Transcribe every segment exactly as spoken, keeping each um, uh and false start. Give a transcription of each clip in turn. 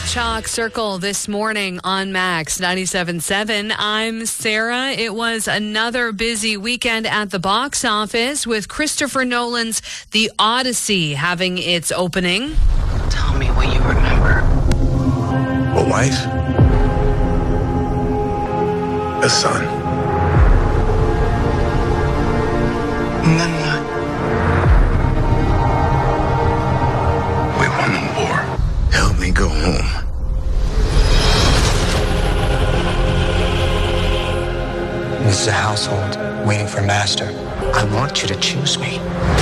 Chalk Circle this morning on Max ninety-seven point seven. I'm Sarah. It was another busy weekend at the box office with Christopher Nolan's The Odyssey having its opening. Tell me what you remember. A wife. A son. And then what? We won the war. Help me go home. This is a household waiting for master. I want you to choose me.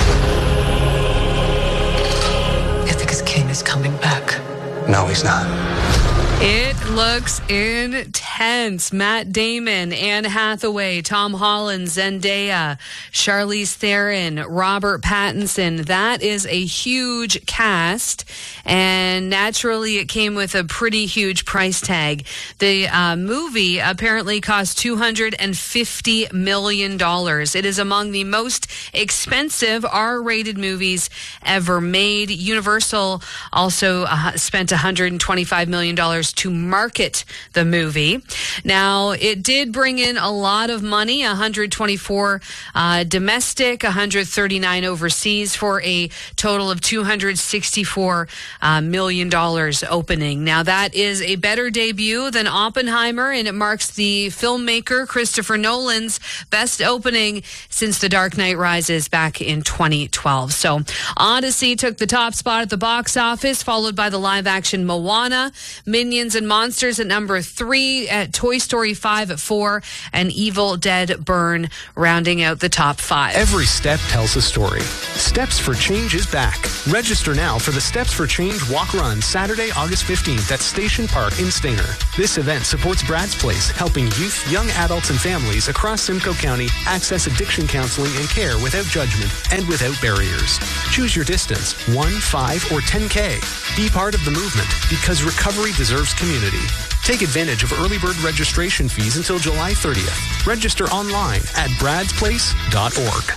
Ithaca's king is coming back. No, he's not. It looks intense. Matt Damon, Anne Hathaway, Tom Holland, Zendaya, Charlize Theron, Robert Pattinson. That is a huge cast, and naturally it came with a pretty huge price tag. The uh, movie apparently cost two hundred fifty million dollars. It is among the most expensive R-rated movies ever made. Universal also uh, spent one hundred twenty-five million dollars to market the movie. Now, it did bring in a lot of money, one hundred twenty-four uh, domestic, one hundred thirty-nine overseas, for a total of two hundred sixty-four uh, million dollars opening. Now, that is a better debut than Oppenheimer, and it marks the filmmaker Christopher Nolan's best opening since The Dark Knight Rises back in twenty twelve. So, Odyssey took the top spot at the box office, followed by the live-action Moana, Minions and Monsters at number three, at Toy Story five at four, and Evil Dead Burn rounding out the top five. Every step tells a story. Steps for Change is back. Register now for the Steps for Change Walk Run Saturday, August fifteenth at Station Park in Stayner. This event supports Brad's Place, helping youth, young adults, and families across Simcoe County access addiction counseling and care without judgment and without barriers. Choose your distance, one, five, or ten K. Be part of the movement, because recovery deserves community. Take advantage of early bird registration fees until July thirtieth. Register online at brads place dot org.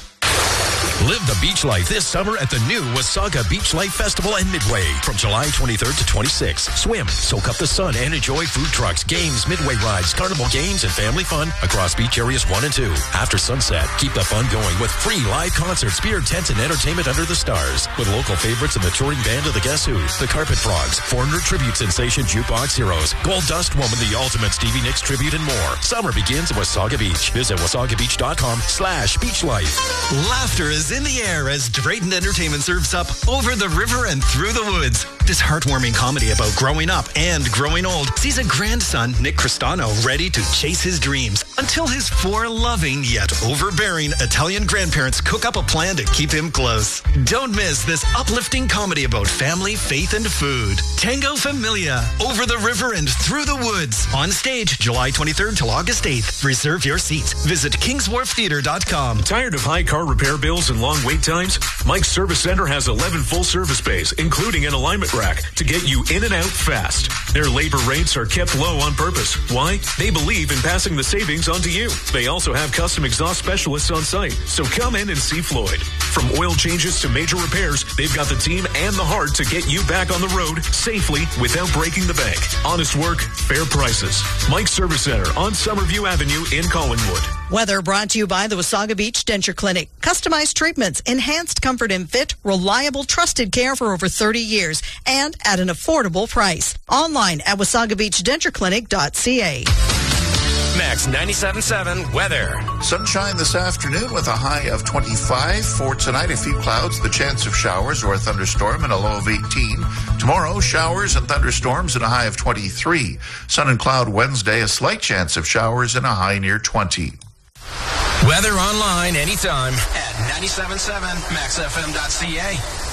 Live the beach life this summer at the new Wasaga Beach Life Festival and Midway from July twenty-third to twenty-sixth. Swim, soak up the sun, and enjoy food trucks, games, midway rides, carnival games, and family fun across beach areas one and two. After sunset, keep the fun going with free live concerts, beer, tents, and entertainment under the stars with local favorites and the touring band of the Guess Who, the Carpet Frogs, foreigner tribute sensation Jukebox Heroes, Gold Dust Woman, the Ultimate Stevie Nicks tribute, and more. Summer begins at Wasaga Beach. Visit wasaga beach dot com slash beach life. Laughter is in the air as Drayton Entertainment serves up Over the River and Through the Woods. This heartwarming comedy about growing up and growing old sees a grandson, Nick Cristano, ready to chase his dreams until his four loving yet overbearing Italian grandparents cook up a plan to keep him close. Don't miss this uplifting comedy about family, faith, and food. Tango Familia, Over the River and Through the Woods. On stage, July twenty-third till August eighth. Reserve your seats. Visit kings wharf theatre dot com. Tired of high car repair bills and long wait times? Mike's Service Center has eleven full-service bays, including an alignment rack, to get you in and out fast. Their labor rates are kept low on purpose. Why? They believe in passing the savings on to you. They also have custom exhaust specialists on site, so come in and see Floyd. From oil changes to major repairs, they've got the team and the heart to get you back on the road safely without breaking the bank. Honest work, fair prices. Mike's Service Center on Summerview Avenue in Collingwood. Weather brought to you by the Wasaga Beach Denture Clinic. Customized treatments, enhanced comfort and fit, reliable, trusted care for over thirty years, and at an affordable price. Online at wasaga beach denture clinic dot c a. Max ninety-seven point seven weather. Sunshine this afternoon with a high of twenty-five. For tonight, a few clouds, the chance of showers or a thunderstorm, and a low of eighteen. Tomorrow, showers and thunderstorms and a high of twenty-three. Sun and cloud Wednesday, a slight chance of showers and a high near twenty. Weather online anytime at ninety-seven point seven max f m dot c a.